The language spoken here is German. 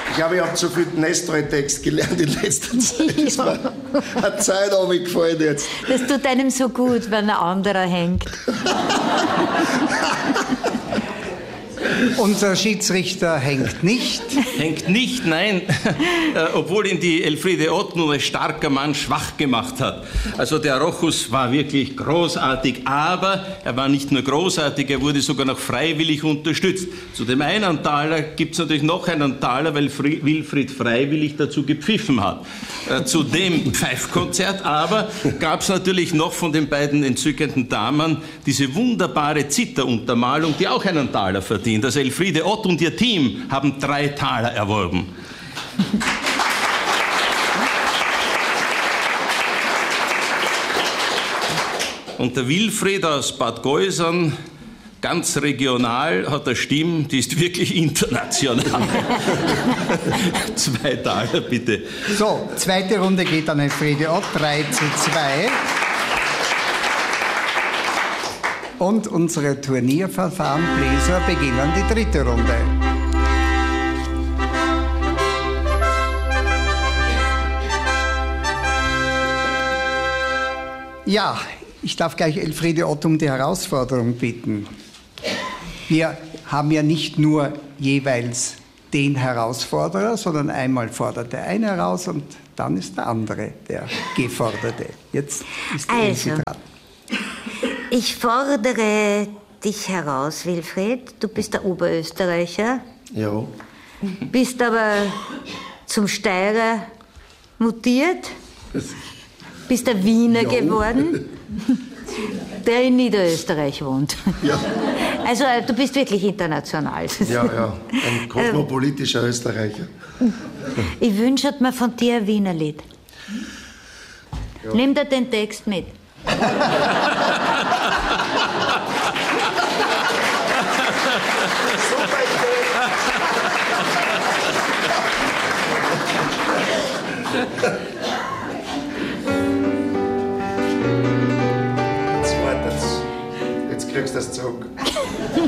Ich glaube, ich habe zu viel Nestroy-Text gelernt in letzter Zeit. Das war eine Zeit gefallen jetzt. Das tut einem so gut, wenn ein anderer hängt. Unser Schiedsrichter hängt nicht. Hängt nicht, nein. Obwohl ihn die Elfriede Ott nur ein starker Mann schwach gemacht hat. Also der Rochus war wirklich großartig, aber er war nicht nur großartig, er wurde sogar noch freiwillig unterstützt. Zu dem einen Taler gibt es natürlich noch einen Taler, weil Wilfried freiwillig dazu gepfiffen hat. Zu dem Pfeifkonzert aber gab es natürlich noch von den beiden entzückenden Damen diese wunderbare Zitteruntermalung, die auch einen Taler verdient. Also Elfriede Ott und ihr Team haben 3 Taler erworben. Und der Wilfried aus Bad Geusern, ganz regional, hat eine Stimme, die ist wirklich international. 2 Taler, bitte. So, zweite Runde geht an Elfriede Ott, 3:2. Und unsere Turnierverfahren-Bläser beginnen die dritte Runde. Ja, ich darf gleich Elfriede Ott um die Herausforderung bitten. Wir haben ja nicht nur jeweils den Herausforderer, sondern einmal fordert der eine heraus und dann ist der andere der Geforderte. Jetzt ist der Elfi dran. Ich fordere dich heraus, Wilfried. Du bist der Oberösterreicher. Ja. Bist aber zum Steirer mutiert. Bist der Wiener geworden, der in Niederösterreich wohnt. Ja. Also du bist wirklich international. Ja, ja. Ein kosmopolitischer Österreicher. Ich wünsche mir von dir ein Wienerlied. Ja. Nimm dir den Text mit. Jetzt kriegst du das zurück.